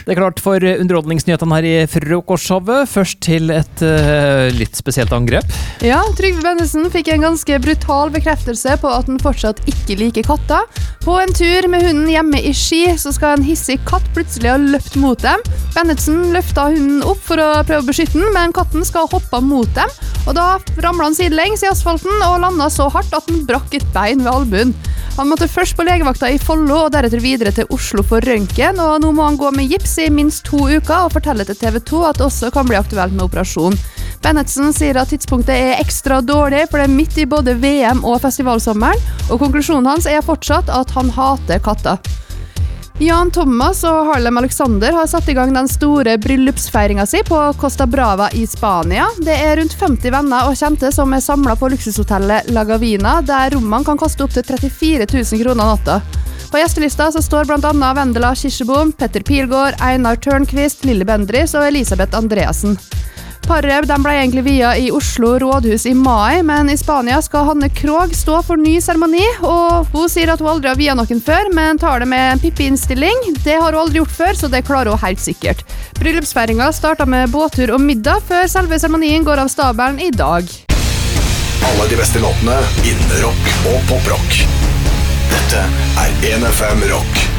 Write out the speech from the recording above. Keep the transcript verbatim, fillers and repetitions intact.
Det er klart for underholdningsnyhetene her i frokostshowet. Først til et uh, litt spesielt angrep. Ja, Trygve Bennetsen fikk en ganske brutal bekreftelse på at han fortsatt ikke liker katter. På en tur med hunden hjemme i Ski, så skal en hissig katt plutselig ha løpt mot dem. Bennetsen løftet hunden opp for å prøve å beskytte den, men katten skal hoppe mot dem. Og da ramlet han sidelengs i asfalten og landet så hardt at han brakk et bein ved albuen. Han måtte først på legevakta i Follo og deretter videre til Oslo for røntgen, og nå må han gå med gips i minst to uker og fortelle til T V to at det også kan bli aktuelt med operasjon. Bennetsen sier at tidspunktet er ekstra dårlig, for det er midt i både V M og festivalsommeren, og konklusjonen hans er fortsatt at han hater katter. Jan Thomas og Harlem Alexander har satt i gang den store bryllupsfeiringen sin på Costa Brava i Spania. Det er rundt femti venner og kjente som er samlet på luksushotellet La Gavina, der rommene kan koste opp til trettifire tusen kroner natta. På gjestelista så står blant annet Vendela Kirsebom, Petter Pilgaard, Einar Tørnqvist, Lille Bendriss og Elisabeth Andreasen. Paret de ble egentlig via i Oslo rådhus i mai, men i Spania skal Hanne Krogh stå for ny seremoni, og hun sier at hun aldri har via noen før, men tar det med en Pippi-innstilling. Det har hun aldri gjort før, så det klarer hun helt sikkert. Bryllupsfeiringen startet med båttur og middag, før selve seremonien går av stabelen i dag. Alle de beste låtene innen rock og poprock. Dette er en F M Rock.